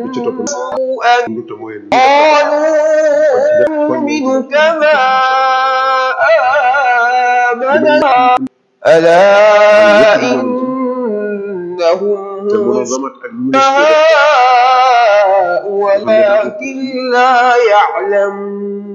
bi ci topp أن te mooy قالوا نؤمن كما آمن ألا إنهم هم السفهاء ولكن لا يعلمون